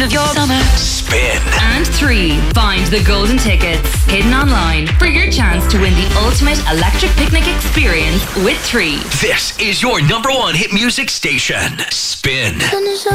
of your summer. Spin. And 3. Find the golden tickets hidden online for your chance to win the ultimate electric picnic experience with 3. This is your number one hit music station. Spin.